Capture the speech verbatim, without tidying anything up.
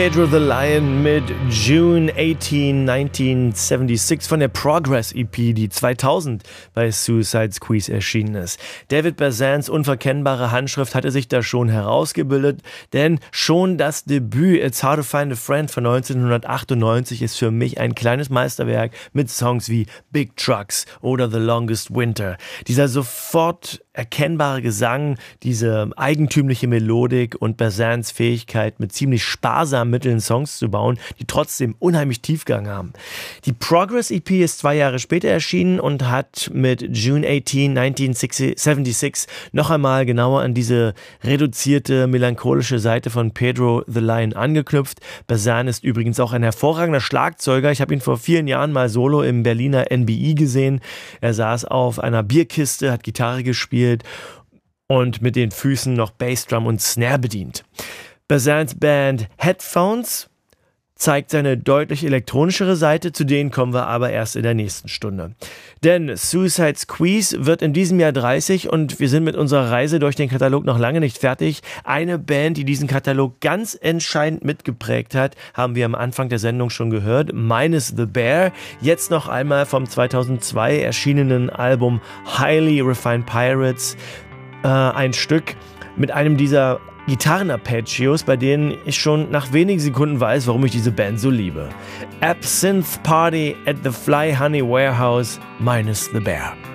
Pedro the Lion mit June achtzehn neunzehnhundertsechsundsiebzig von der Progress E P, die zweitausend bei Suicide Squeeze erschienen ist. David Bazans unverkennbare Handschrift hatte sich da schon herausgebildet, denn schon das Debüt It's Hard to Find a Friend von neunzehnhundertachtundneunzig ist für mich ein kleines Meisterwerk mit Songs wie Big Trucks oder The Longest Winter. Dieser sofort erkennbare Gesang, diese eigentümliche Melodik und Bazans Fähigkeit, mit ziemlich sparsamen Mitteln Songs zu bauen, die trotzdem unheimlich Tiefgang haben. Die Progress E P ist zwei Jahre später erschienen und hat mit June achtzehn neunzehnhundertsechsundsiebzig noch einmal genauer an diese reduzierte, melancholische Seite von Pedro the Lion angeknüpft. Bazan ist übrigens auch ein hervorragender Schlagzeuger. Ich habe ihn vor vielen Jahren mal solo im Berliner N B I gesehen. Er saß auf einer Bierkiste, hat Gitarre gespielt und mit den Füßen noch Bassdrum und Snare bedient. Bazans Band Headphones zeigt seine deutlich elektronischere Seite, zu denen kommen wir aber erst in der nächsten Stunde. Denn Suicide Squeeze wird in diesem Jahr dreißig und wir sind mit unserer Reise durch den Katalog noch lange nicht fertig. Eine Band, die diesen Katalog ganz entscheidend mitgeprägt hat, haben wir am Anfang der Sendung schon gehört, Minus the Bear. Jetzt noch einmal vom zweitausendzwei erschienenen Album Highly Refined Pirates, äh, ein Stück mit einem dieser Gitarren-Arpeggios, bei denen ich schon nach wenigen Sekunden weiß, warum ich diese Band so liebe. Absinthe Party at the Fly Honey Warehouse, Minus the Bear.